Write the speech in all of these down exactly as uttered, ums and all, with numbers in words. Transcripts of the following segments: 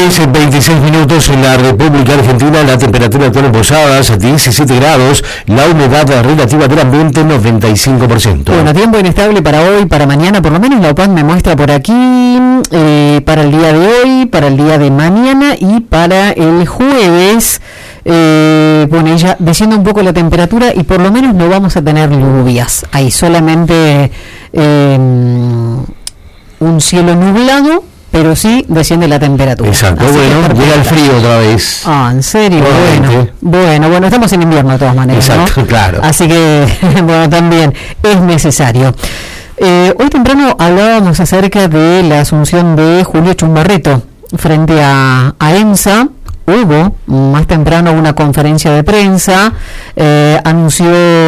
diez, veintiséis minutos en la República Argentina, la temperatura actual en Posadas, diecisiete grados, la humedad relativa del ambiente, noventa y cinco por ciento. Bueno, tiempo inestable para hoy, para mañana, por lo menos la UPAC me muestra por aquí, eh, para el día de hoy, para el día de mañana y para el jueves. Eh, bueno, ella desciende un poco la temperatura y por lo menos no vamos a tener lluvias. Hay solamente eh, un cielo nublado, pero sí desciende la temperatura. Exacto. Así bueno, llega el frío otra vez. Ah, ¿en serio? Bueno, bueno, bueno, estamos en invierno de todas maneras, exacto, ¿no? Claro. Así que, bueno, también es necesario. Eh, hoy temprano hablábamos acerca de la asunción de Julio Chumbarreto frente a, a EMSA. Hubo más temprano una conferencia de prensa, eh, anunció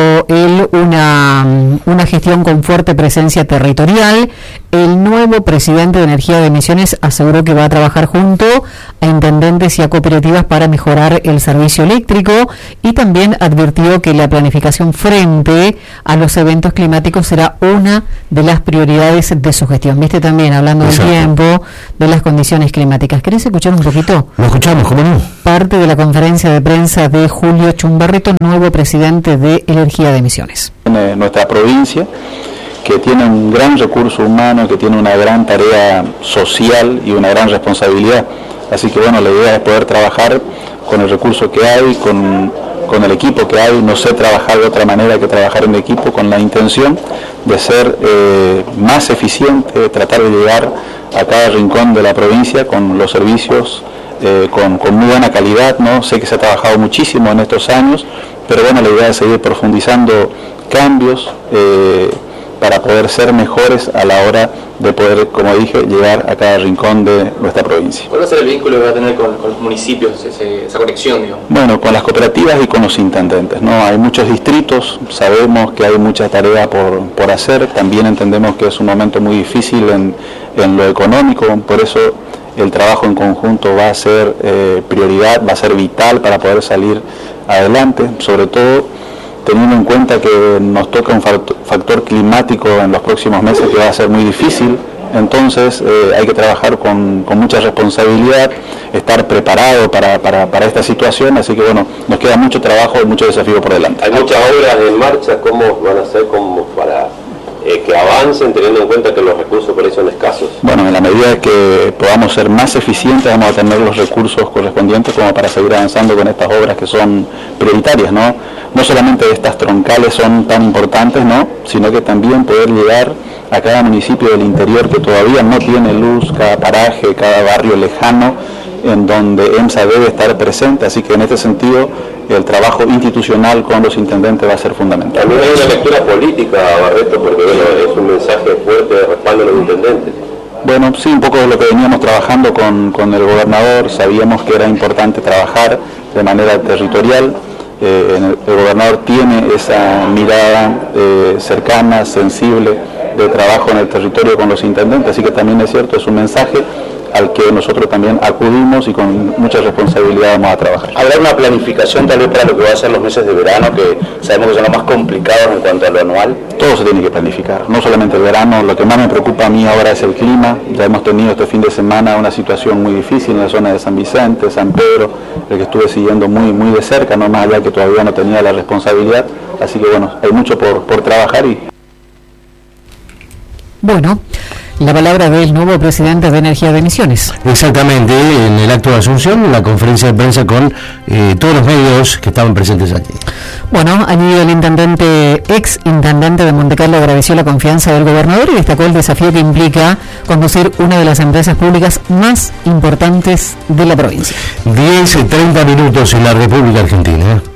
él una, una gestión con fuerte presencia territorial. El nuevo presidente de Energía de Misiones aseguró que va a trabajar junto a intendentes y a cooperativas para mejorar el servicio eléctrico y también advirtió que la planificación frente a los eventos climáticos será una de las prioridades de su gestión. Viste también, hablando del tiempo, de las condiciones climáticas. ¿Querés escuchar un poquito? Lo escuchamos, ¿cómo no? Parte de la conferencia de prensa de Julio Chumbarreto, nuevo presidente de Energía de Misiones. En nuestra provincia, que tiene un gran recurso humano, que tiene una gran tarea social y una gran responsabilidad. Así que bueno, la idea es poder trabajar con el recurso que hay, con, con el equipo que hay. No sé trabajar de otra manera que trabajar en equipo, con la intención de ser eh, más eficiente, tratar de llegar a cada rincón de la provincia con los servicios eh, con, con muy buena calidad, ¿no? Sé que se ha trabajado muchísimo en estos años, pero bueno, la idea es seguir profundizando cambios eh, para poder ser mejores a la hora de poder, como dije, llegar a cada rincón de nuestra provincia. ¿Cuál va a ser el vínculo que va a tener con, con los municipios, ese, esa conexión, digamos? Bueno, con las cooperativas y con los intendentes, ¿no? Hay muchos distritos, sabemos que hay mucha tarea por, por hacer, también entendemos que es un momento muy difícil en, en lo económico, por eso el trabajo en conjunto va a ser eh, prioridad, va a ser vital para poder salir adelante, sobre todo teniendo en cuenta que nos toca un factor climático en los próximos meses que va a ser muy difícil. Entonces eh, hay que trabajar con, con mucha responsabilidad, estar preparado para, para, para esta situación, así que bueno, nos queda mucho trabajo y mucho desafío por delante. Hay muchas obras en marcha, ¿cómo van a ser como para eh, que avancen teniendo en cuenta que los recursos por ahí son escasos? Bueno, en la medida que podamos ser más eficientes vamos a tener los recursos correspondientes como para seguir avanzando con estas obras que son prioritarias, ¿no? No solamente estas troncales son tan importantes, ¿no? Sino que también poder llegar a cada municipio del interior que todavía no tiene luz, cada paraje, cada barrio lejano, en donde EMSA debe estar presente, así que en este sentido el trabajo institucional con los intendentes va a ser fundamental. También hay una lectura política, Barreto, porque bueno, es un mensaje fuerte de respaldo a los intendentes. Bueno, sí, un poco de lo que veníamos trabajando con, con el gobernador, sabíamos que era importante trabajar de manera territorial. Eh, el, el gobernador tiene esa mirada eh, cercana, sensible, de trabajo en el territorio con los intendentes, así que también es cierto, es un mensaje al que nosotros también acudimos y con mucha responsabilidad vamos a trabajar. ¿Habrá una planificación tal vez para lo que va a ser los meses de verano, que sabemos que son los más complicados en cuanto a lo anual? Todo se tiene que planificar, no solamente el verano. Lo que más me preocupa a mí ahora es el clima. Ya hemos tenido este fin de semana una situación muy difícil en la zona de San Vicente, San Pedro, el que estuve siguiendo muy, muy de cerca, no más allá que todavía no tenía la responsabilidad. Así que bueno, hay mucho por, por trabajar y... Bueno, la palabra del nuevo presidente de Energía de Misiones. Exactamente, en el acto de asunción, la conferencia de prensa con eh, todos los medios que estaban presentes aquí. Bueno, allí el intendente, ex intendente de Montecarlo agradeció la confianza del gobernador y destacó el desafío que implica conducir una de las empresas públicas más importantes de la provincia. diez, treinta minutos en la República Argentina.